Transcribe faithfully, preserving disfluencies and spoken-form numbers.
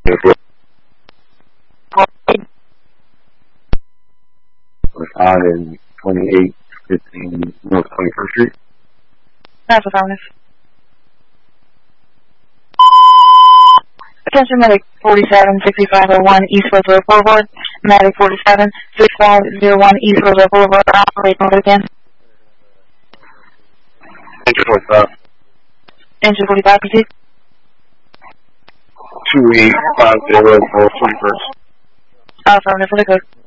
Out in twenty-eight fifteen North twenty-first Street. That's affirmative. Attention Medic forty-seven sixty-five oh one East Roseville Boulevard. Medic forty-seven sixty-five oh one East Roseville Boulevard. Operate mode again. Engine forty-five. Engine forty-five, proceed. two eight five zero North twenty-first. Affirmative for the code.